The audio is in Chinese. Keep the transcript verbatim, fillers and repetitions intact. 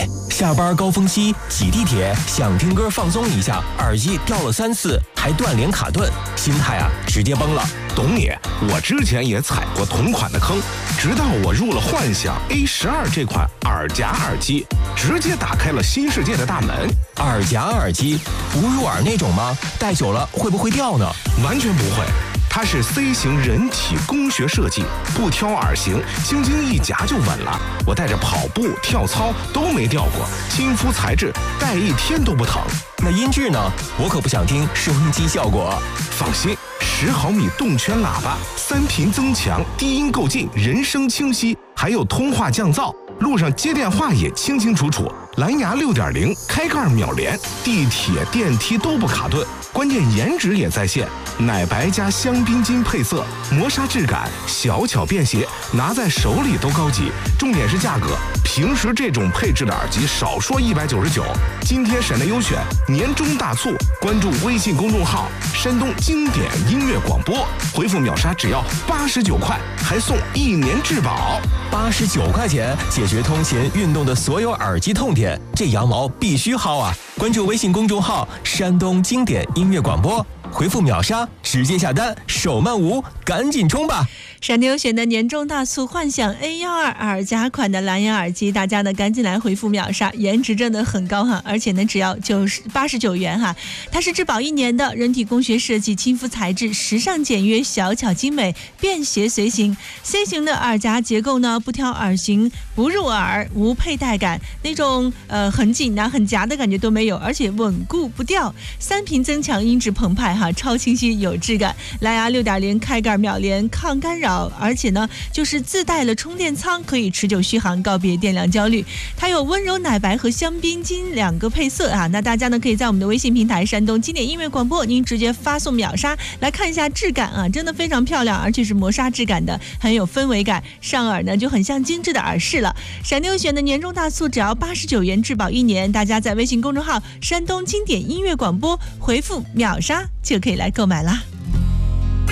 哎，下班高峰期挤地铁，想听歌放松一下，耳机掉了三次，还断连卡顿，心态啊直接崩了。 懂你，我之前也踩过同款的坑，直到我入了幻想 A 十二 这款耳夹耳机，直接打开了新世界的大门。 耳夹耳机不入耳那种吗？戴久了会不会掉呢？ 完全不会。它是 C 型人体工学设计，不挑耳型，轻轻一夹就稳了。我带着跑步、跳操都没掉过，亲肤材质，戴一天都不疼。 那音质呢？我可不想听收音机效果。 放心，十毫米动圈喇叭，三频增强，低音够劲，人声清晰，还有通话降噪，路上接电话也清清楚楚。蓝牙 六点零 开盖秒连，地铁电梯都不卡顿，关键颜值也在线，奶白加香槟金配色，磨砂质感，小巧便携，拿在手里都高级。重点是价格，平时这种配置的耳机少说一百九十九，今天省内优选，年终大促，关注微信公众号山东经典音乐广播，回复秒杀只要八十九块，还送一年质保。 八十九块钱解决通勤运动的所有耳机痛点，这羊毛必须薅啊！关注微信公众号山东经典音乐广播，回复秒杀直接下单，手慢无，赶紧冲吧！ 闪牛选的年终大促幻想 A 十二 耳夹款的蓝牙耳机，大家呢赶紧来回复秒杀，颜值真的很高哈，而且呢只要九十八十九元哈，它是质保一年的，人体工学设计，亲肤材质，时尚简约，小巧精美，便携随行。C 型的耳夹结构呢，不挑耳型，不入耳，无佩戴感，那种呃很紧啊很夹的感觉都没有，而且稳固不掉。三频增强，音质澎湃哈，超清晰有质感。蓝牙 六点零 开盖秒连，抗干扰。而且呢就是自带了充电仓，可以持久续航，告别电量焦虑。它有温柔奶白和香槟金两个配色啊，那大家呢可以在我们的微信平台山东经典音乐广播，您直接发送秒杀来看一下质感啊，真的非常漂亮，而且是磨砂质感的，很有氛围感，上耳呢就很像精致的耳饰了。闪牛选的年终大促只要八十九元，质保一年，大家在微信公众号山东经典音乐广播回复秒杀就可以来购买啦。